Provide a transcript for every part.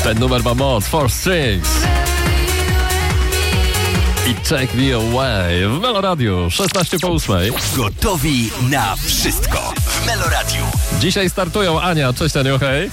Ten numer ma moc, Four Strings. I Take Me Away w Meloradiu, 8:16. Gotowi na wszystko w Meloradiu. Dzisiaj startują Ania. Cześć Aniu, hej.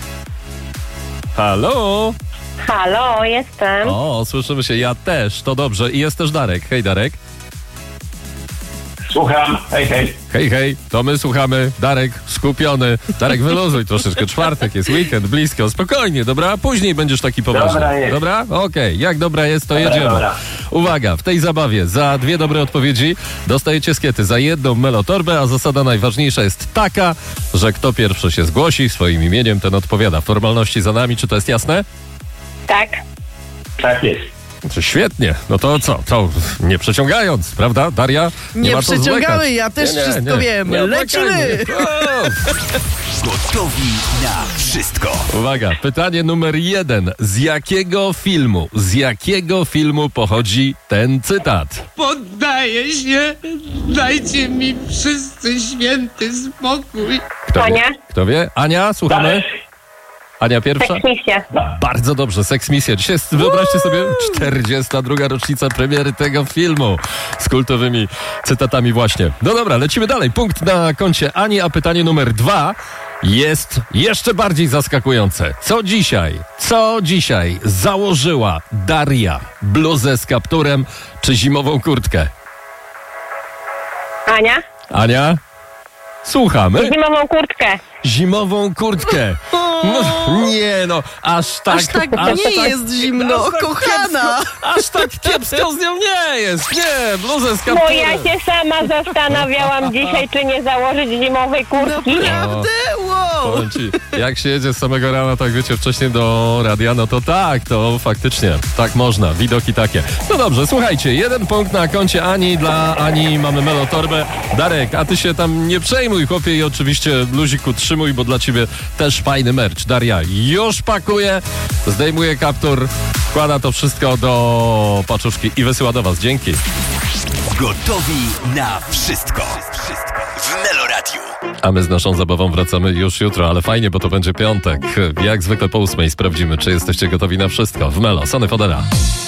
Halo. Halo, jestem. O, słyszymy się, ja też, to dobrze. I jest też Darek. Hej Darek. Słucham, hej, hej. Hej, hej, to my słuchamy. Darek skupiony. Darek, wyluzuj troszeczkę. Czwartek jest, weekend, blisko. Spokojnie, dobra? Później będziesz taki poważny. Dobra jest. Dobra? Okej. Jak dobra jest, to jedziemy. Dobra. Uwaga, w tej zabawie za 2 dobre odpowiedzi dostajecie skiety, za 1 melotorbę, a zasada najważniejsza jest taka, że kto pierwszy się zgłosi swoim imieniem, ten odpowiada. Formalności za nami, czy to jest jasne? Tak. Tak jest. To świetnie. No to co? To nie przeciągając, prawda, Daria? Nie ma co przeciągamy, zwlekać. ja też wszystko wiem. Nie Lecimy! odwlekajmy. O! Gotowi na wszystko. Uwaga, pytanie numer 1. Z jakiego filmu pochodzi ten cytat? Poddaję się, dajcie mi wszyscy święty spokój. Ania? Kto wie? Ania, słuchamy? Dalej. Ania pierwsza? Seksmisja. Bardzo dobrze, Seksmisja. Dzisiaj jest, wyobraźcie sobie, 42. rocznica premiery tego filmu z kultowymi cytatami właśnie. No dobra, lecimy dalej. Punkt na koncie Ani, a pytanie numer 2 jest jeszcze bardziej zaskakujące. Co dzisiaj założyła Daria? Bluzę z kapturem czy zimową kurtkę? Ania? Ania? Słuchamy. Zimową kurtkę. Zimową kurtkę. No, nie no, aż tak nie jest zimno, kochana. Aż tak kiepsko z nią nie jest. Nie, bluzę z Bo kapturem. ja się sama zastanawiałam dzisiaj, czy nie założyć zimowej kurtki. Naprawdę? Wow. Powiem ci, jak się jedzie z samego rana, tak wiecie, wcześniej do radia, no to tak, to faktycznie, tak można, widoki takie. No dobrze, słuchajcie, 1 punkt na koncie Ani, dla Ani mamy melotorbę. Darek, a ty się tam nie przejmuj, chłopie, i oczywiście luziku trzymuj, bo dla ciebie też fajny merch. Daria już pakuje, zdejmuje kaptur, wkłada to wszystko do paczuszki i wysyła do was. Dzięki. Gotowi na wszystko w Meloradiu. A my z naszą zabawą wracamy już jutro, ale fajnie, bo to będzie piątek. Jak zwykle po 8 sprawdzimy, czy jesteście gotowi na wszystko. W Melo, Sony Fodera.